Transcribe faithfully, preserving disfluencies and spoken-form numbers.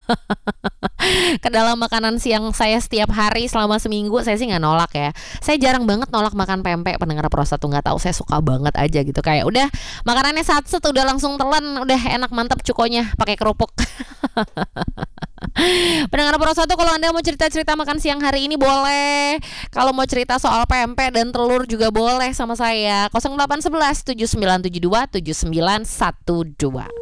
ke dalam makanan siang saya setiap hari selama seminggu, saya sih nggak nolak ya. Saya jarang banget nolak makan pempek. Pendengar Prosa tuh nggak tahu, saya suka banget aja gitu. Kayak udah makanannya satset udah langsung telan, udah enak mantap cukonya pakai kerupuk. Pendengar Prosa tuh kalau Anda mau cerita-cerita makan siang hari ini boleh. Kalau mau cerita soal pempek dan telur juga boleh sama saya. nol delapan satu satu tujuh sembilan tujuh dua tujuh sembilan satu dua.